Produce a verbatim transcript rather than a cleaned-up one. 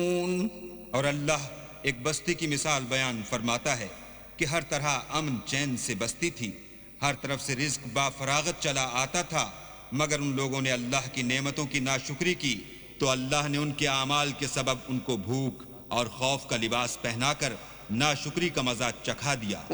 और अल्लाह एक बस्ती की मिसाल बयान फरमाता है कि हर तरह अमन चैन से बस्ती थी, हर तरफ से रिज्क बाफरागत चला आता था, मगर उन लोगों ने अल्लाह की नेमतों की नाशुक्री की तो अल्लाह ने उनके आमाल के सबब उनको भूख और खौफ का लिबास पहनाकर नाशुक्री का मजा चखा दिया।